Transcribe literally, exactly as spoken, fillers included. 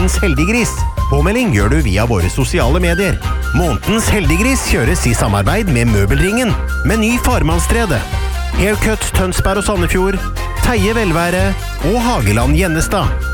Månedens Heldiggris. Påmelding gjør du via våre sosiale medier. Månedens Heldiggris kjøres i samarbeid med Møbelringen, Meny Farmannstredet, Haircut Tønsberg og Sandefjord, Teie Velvære og Hageland Gjennestad.